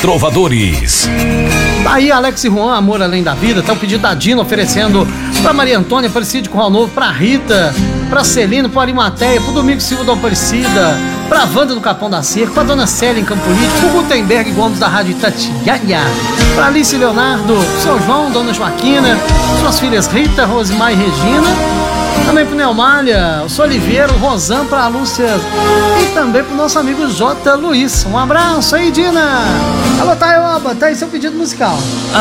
Trovadores. Aí, Alex e Juan, Amor Além da Vida. Tá o pedido da Dina oferecendo pra Maria Antônia Aparecida de Curral Novo, pra Rita, pra Celina, pro Arimateia, pro Domingos Silva da Aparecida, pra Wanda do Capão da Cerca, pra Dona Célia em Campo Limpo, pro Gutenberg Gomes da Rádio Itatiaia, pra Alice Leonardo, São João, Dona Joaquina, suas filhas Rita, Rosimar e Regina. Também pro Neumália, o Soliveiro, Rosan, pra Lúcia e também pro nosso amigo J. Luiz. Um abraço aí, Dina. Alô, Taioba, tá aí seu pedido musical.